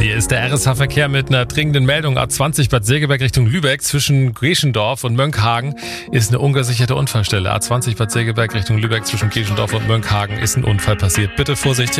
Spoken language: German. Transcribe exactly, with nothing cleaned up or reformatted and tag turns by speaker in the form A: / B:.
A: Hier ist der R S H-Verkehr mit einer dringenden Meldung. A zwanzig Bad Segeberg Richtung Lübeck zwischen Geschendorf und Mönckehagen ist eine ungesicherte Unfallstelle. A zwanzig Bad Segeberg Richtung Lübeck zwischen Geschendorf und Mönckehagen ist ein Unfall passiert. Bitte vorsichtig.